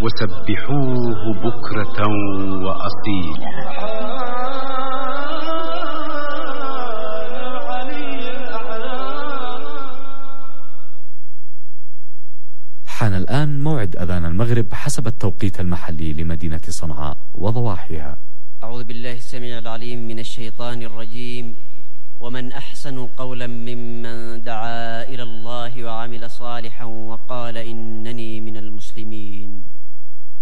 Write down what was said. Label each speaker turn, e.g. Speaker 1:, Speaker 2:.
Speaker 1: وسبحوه بكرة وأصيلا.
Speaker 2: حان الآن موعد أذان المغرب حسب التوقيت المحلي لمدينة صنعاء وضواحيها.
Speaker 3: أعوذ بالله السميع العليم من الشيطان الرجيم. ومن أحسن قولا ممن دعا إلى الله وعمل صالحا وقال إنني من المسلمين.